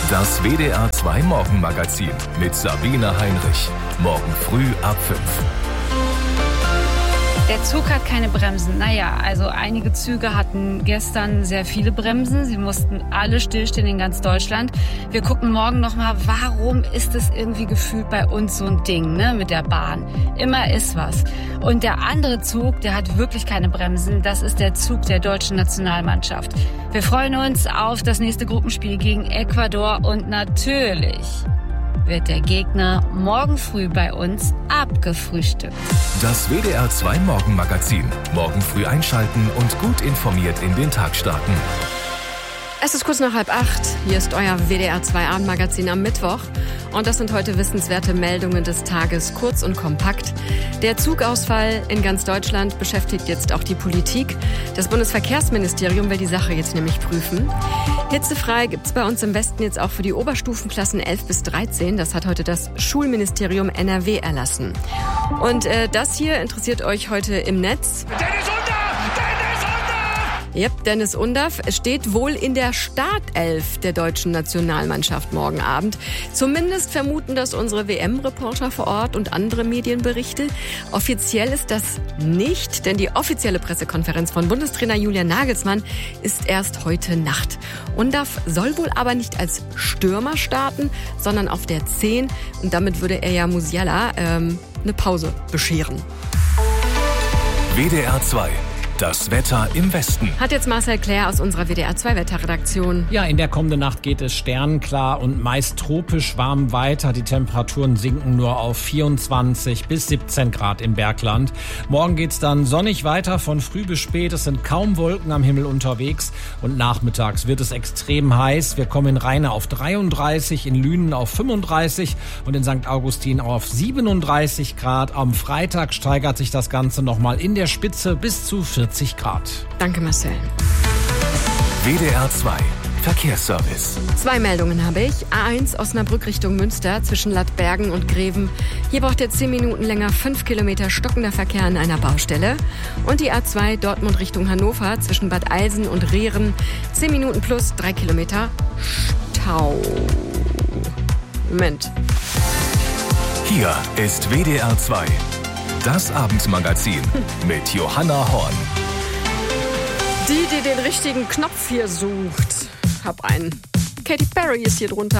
Das WDR 2 Morgenmagazin mit Sabine Heinrich. Morgen früh ab 5. Der Zug hat keine Bremsen. Naja, also einige Züge hatten gestern sehr viele Bremsen. Sie mussten alle stillstehen in ganz Deutschland. Wir gucken morgen nochmal, warum ist es irgendwie gefühlt bei uns so ein Ding, ne, mit der Bahn. Immer ist was. Und der andere Zug, der hat wirklich keine Bremsen. Das ist der Zug der deutschen Nationalmannschaft. Wir freuen uns auf das nächste Gruppenspiel gegen Ecuador und natürlich wird der Gegner morgen früh bei uns abgefrühstückt. Das WDR 2 Morgenmagazin. Morgen früh einschalten und gut informiert in den Tag starten. Es ist kurz nach 7:30. Hier ist euer WDR 2 Abendmagazin am Mittwoch. Und das sind heute wissenswerte Meldungen des Tages, kurz und kompakt. Der Zugausfall in ganz Deutschland beschäftigt jetzt auch die Politik. Das Bundesverkehrsministerium will die Sache jetzt nämlich prüfen. Hitzefrei gibt's bei uns im Westen jetzt auch für die Oberstufenklassen 11 bis 13. Das hat heute das Schulministerium NRW erlassen. Und das hier interessiert euch heute im Netz. Yep, Dennis Undaff steht wohl in der Startelf der deutschen Nationalmannschaft morgen Abend. Zumindest vermuten das unsere WM-Reporter vor Ort und andere Medienberichte. Offiziell ist das nicht, denn die offizielle Pressekonferenz von Bundestrainer Julian Nagelsmann ist erst heute Nacht. Undaff soll wohl aber nicht als Stürmer starten, sondern auf der 10. Und damit würde er ja Musiala eine Pause bescheren. WDR 2. Das Wetter im Westen. Hat jetzt Marcel Claire aus unserer WDR 2 Wetterredaktion. Ja, in der kommenden Nacht geht es sternklar und meist tropisch warm weiter. Die Temperaturen sinken nur auf 24 bis 17 Grad im Bergland. Morgen geht's dann sonnig weiter von früh bis spät. Es sind kaum Wolken am Himmel unterwegs und nachmittags wird es extrem heiß. Wir kommen in Rheine auf 33, in Lünen auf 35 und in St. Augustin auf 37 Grad. Am Freitag steigert sich das Ganze nochmal in der Spitze bis zu 40 Grad. Danke, Marcel. WDR 2 Verkehrsservice. 2 Meldungen habe ich. A1 Osnabrück Richtung Münster zwischen Lattbergen und Greven. Hier braucht ihr 10 Minuten länger, 5 Kilometer stockender Verkehr an einer Baustelle. Und die A2 Dortmund Richtung Hannover zwischen Bad Eilsen und Rehren. 10 Minuten plus 3 Kilometer Stau. Moment. Hier ist WDR 2. Das Abendmagazin mit Johanna Horn. Die den richtigen Knopf hier sucht. Hab einen. Katy Perry ist hier drunter.